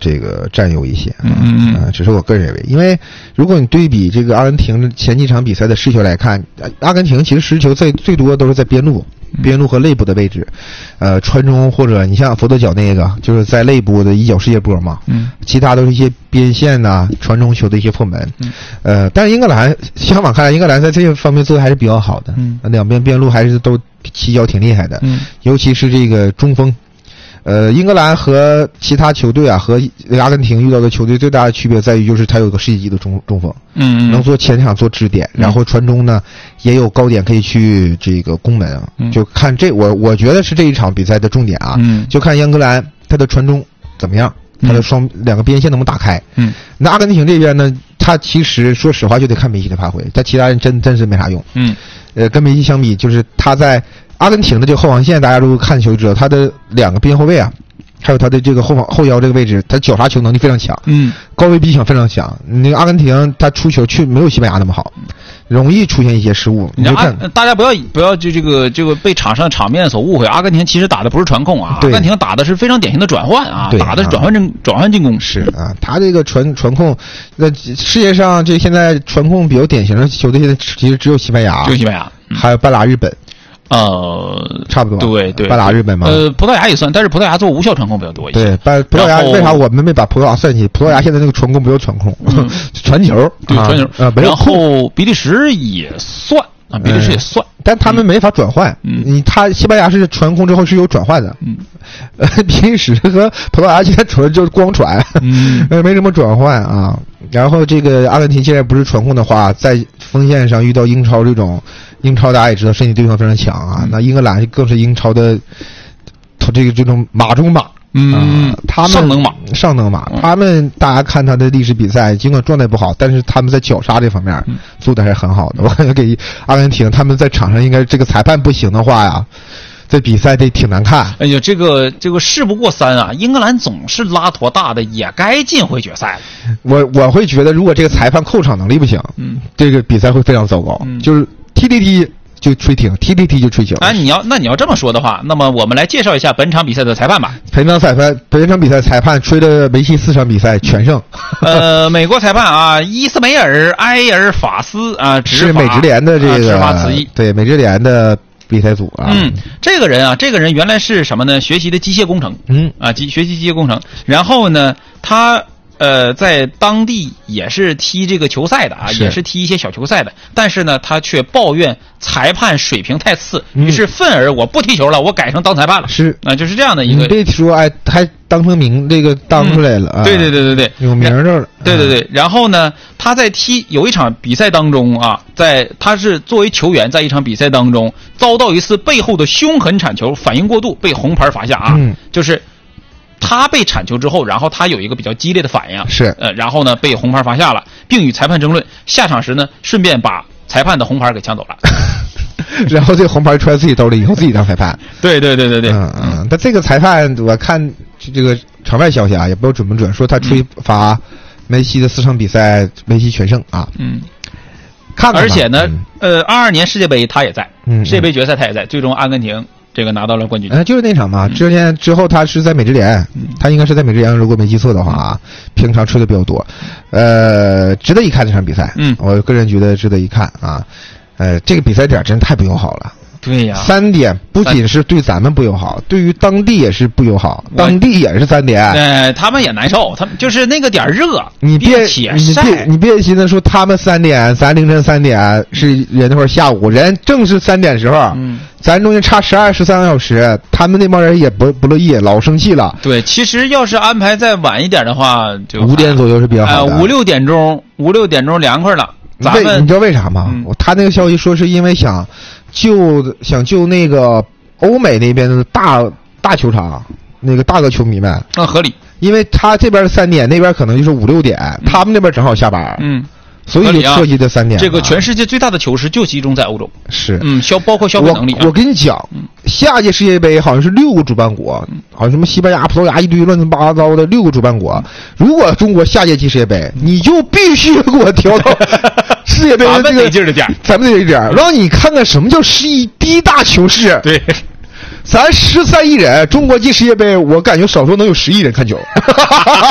这个占优一些。只是我个人认为，因为如果你对比这个阿根廷前几场比赛的失球来看，阿根廷其实失球最多都是在边路和肋部的位置，传中或者你像佛得角那个就是在肋部的一脚世界波嘛，其他都是一些边线呐、传中球的一些破门，但是英格兰相反看来，英格兰在这些方面做的还是比较好的，两边边路还是都起脚挺厉害的，尤其是这个中锋。英格兰和其他球队啊，和阿根廷遇到的球队最大的区别在于，就是他有个世界级的中锋，能做前场做支点，然后传中呢也有高点可以去这个攻门，就看这我觉得是这一场比赛的重点啊，就看英格兰他的传中怎么样，他的两个边线能不能打开，那阿根廷这边呢，他其实说实话就得看梅西的发挥，但其他人真是没啥用，跟梅西相比，就是他在阿根廷的这个后防线，大家如果看球知道，他的两个边后卫啊，还有他的这个后腰这个位置，他绞杀球能力非常强，高位逼抢非常强。那个阿根廷他出球却没有西班牙那么好，容易出现一些失误。你就看， 大家不要就这个被场面所误会，阿根廷其实打的不是传控啊，阿根廷打的是非常典型的转换啊，打的是转换进攻。 是啊，他这个传控，那世界上这现在传控比较典型的球队，现在其实只有西班牙，还有半拉日本。 差不多， 对， 半拉日本嘛。 葡萄牙也算，但是葡萄牙做无效传控比较多一些。 对，葡萄牙为啥我们没把葡萄牙算进去？葡萄牙现在那个传控不叫传控，传球， 对，传球。 然后比利时也算啊，比利时也算， 但他们没法转换。他西班牙是传控之后是有转换的。比利时和葡萄牙现在纯就是光传，没什么转换啊。然后这个阿根廷现在不是传控的话，在锋线上遇到英超这种。英超大家也知道身体对抗非常强啊，那英格兰更是英超的这种马中马，他们上能马，他们大家看他的历史比赛，尽管状态不好，但是他们在绞杀这方面做的还是很好的。我感觉给阿根廷他们在场上应该这个裁判不行的话呀，这比赛得挺难看。 哎呀，这个事不过三啊，英格兰总是拉坨大的，也该进回决赛了。 我会觉得，如果这个裁判扣场能力不行，这个比赛会非常糟糕，就是踢就吹停，踢就吹球。 你要这么说的话，那么我们来介绍一下本场比赛的裁判吧。 本场比赛裁判吹的梅西4场比赛全胜。 美国裁判啊，伊斯梅尔·埃尔法斯啊， 是美职联的这个执法词义， 对美职联的比赛组啊。 这个人原来是什么呢？学习的机械工程。学习机械工程，然后呢，他。在当地也是踢这个球赛的啊，也是踢一些小球赛的，但是呢，他却抱怨裁判水平太次，于是愤而我不踢球了，我改成当裁判了。就是这样的一个。 你别说，还当成当出来了啊！ 对， 有名儿了。 对。然后呢，他在有一场比赛当中啊，他是作为球员，在一场比赛当中遭到一次背后的凶狠铲球，反应过度被红牌罚下啊，就是。他被铲球之后，然后他有一个比较激烈的反应，然后呢被红牌罚下了，并与裁判争论。下场时呢，顺便把裁判的红牌给抢走了， 然后这个红牌揣自己兜里，以后自己当裁判。 对。 但这个裁判我看这个场外消息啊，也不知道准不准，说他吹罚梅西的4场比赛，梅西全胜啊。看而且呢，22年世界杯他也在，世界杯决赛他也在，最终阿根廷。这个拿到了冠军， 就是那场嘛。之后他是在美职联，他应该是在美职联，如果没记错的话啊，平常吹的比较多，值得一看这场比赛。我个人觉得值得一看啊。这个比赛点真太不友好了。 对呀 ，3点不仅是对咱们不友好，对于当地也是不友好，当地也是3点。 他们也难受，他们就是那个点热， 你别晒， 你别寻思说他们3点，咱凌晨3点是人那会儿下午，人正是3点时候，咱中间差12、13个小时，他们那帮人也不乐意，老生气了。 对，其实要是安排再晚一点的话，就 5点左右是比较好的。 5、6点钟凉快了。 你知道为啥吗？他那个消息说是因为想救那个欧美那边的大球场那个大个球迷们， 合理。 因为他这边3点，那边可能就是5、6点，他们那边正好下班。所以就设计的3点。 这个全世界最大的球市就集中在欧洲。 是。 包括消费能力。 我跟你讲，下届世界杯好像是6个主办国，好像什么西班牙、葡萄牙一堆乱七八糟的6个主办国。如果中国下届踢世界杯，你就必须给我调到世界杯的这个咱们得劲儿，让你看看什么叫第一大球市。 对。 咱13亿人，中国进世界杯，我感觉少说能有10亿人看球。